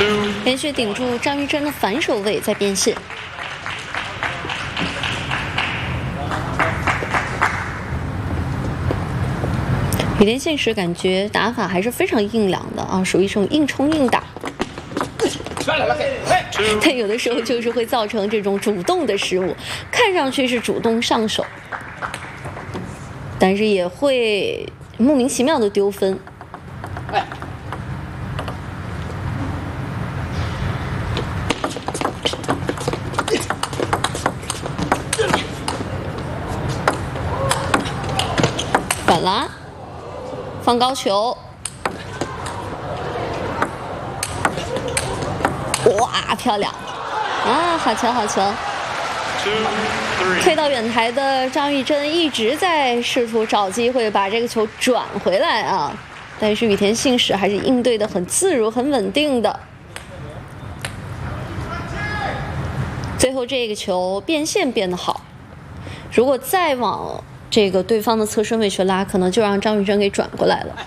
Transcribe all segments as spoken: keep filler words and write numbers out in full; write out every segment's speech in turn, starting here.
连续顶住张玉珍的反手位，在变线。羽田信实感觉打法还是非常硬朗的啊，属于一种硬冲硬打。但有的时候就是会造成这种主动的失误，看上去是主动上手，但是也会莫名其妙的丢分。反拉，放高球，哇，漂亮！啊，好球，好球！推到远台的张玉珍一直在试图找机会把这个球转回来啊，但是羽田信实还是应对的很自如、很稳定的。最后这个球变线变得好，如果再往这个对方的侧身位去拉，可能就让张玉珍给转过来了。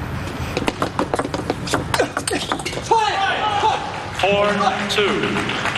Four two.